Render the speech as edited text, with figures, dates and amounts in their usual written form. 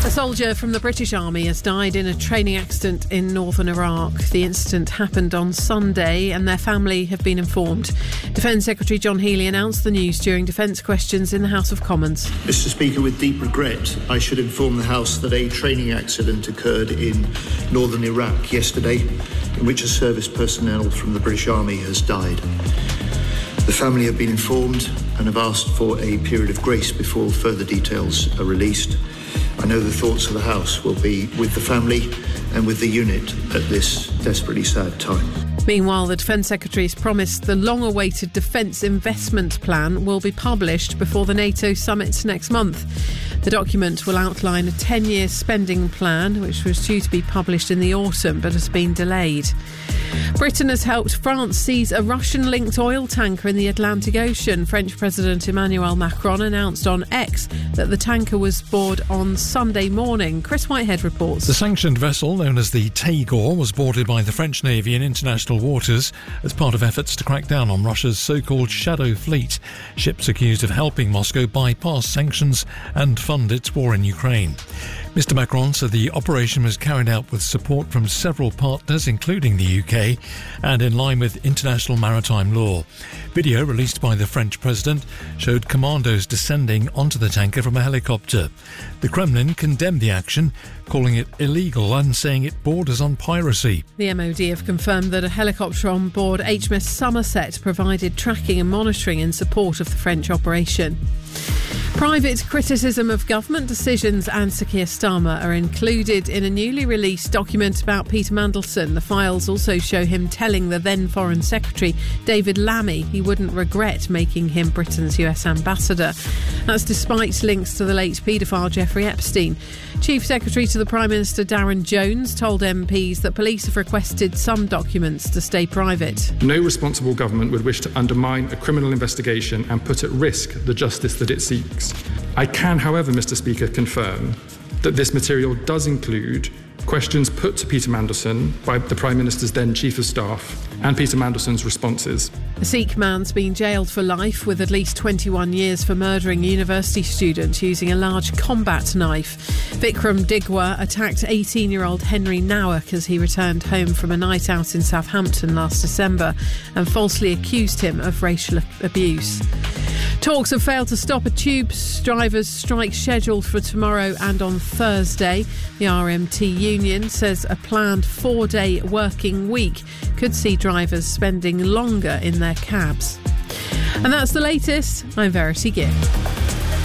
A soldier from the British Army has died in a training accident in northern Iraq. The incident happened on Sunday and their family have been informed. Defence Secretary John Healey announced the news during Defence Questions in the House of Commons. Mr Speaker, with deep regret, I should inform the House that a training accident occurred in northern Iraq yesterday, in which a service personnel from the British Army has died. The family have been informed and have asked for a period of grace before further details are released. I know the thoughts of the House will be with the family and with the unit at this desperately sad time. Meanwhile, the Defence Secretary has promised the long-awaited Defence Investment Plan will be published before the NATO summit next month. The document will outline a 10-year spending plan, which was due to be published in the autumn but has been delayed. Britain has helped France seize a Russian-linked oil tanker in the Atlantic Ocean. French President Emmanuel Macron announced on X that the tanker was boarded on Sunday morning. Chris Whitehead reports. The sanctioned vessel, known as the Taygor, was boarded by the French Navy in international waters as part of efforts to crack down on Russia's so-called shadow fleet. Ships accused of helping Moscow bypass sanctions and fund its war in Ukraine. Mr Macron said the operation was carried out with support from several partners, including the UK, and in line with international maritime law. Video released by the French president showed commandos descending onto the tanker from a helicopter. The Kremlin condemned the action, calling it illegal and saying it borders on piracy. The MOD have confirmed that a helicopter on board HMS Somerset provided tracking and monitoring in support of the French operation. Private criticism of government decisions and Sir Keir Starmer are included in a newly released document about Peter Mandelson. The files also show him telling the then Foreign Secretary, David Lammy, he wouldn't regret making him Britain's US ambassador. That's despite links to the late paedophile Jeffrey Epstein. Chief Secretary to the Prime Minister Darren Jones told MPs that police have requested some documents to stay private. No responsible government would wish to undermine a criminal investigation and put at risk the justice that it seeks. I can, however, Mr Speaker, confirm that this material does include questions put to Peter Mandelson by the Prime Minister's then Chief of Staff and Peter Mandelson's responses. A Sikh man's been jailed for life with at least 21 years for murdering a university student using a large combat knife. Vikram Digwa attacked 18-year-old Henry Nowak as he returned home from a night out in Southampton last December and falsely accused him of racial abuse. Talks have failed to stop a tube drivers' strike scheduled for tomorrow and on Thursday. The RMT union says a planned 4-day working week could see drivers spending longer in their cabs. And that's the latest. I'm Verity Gibb.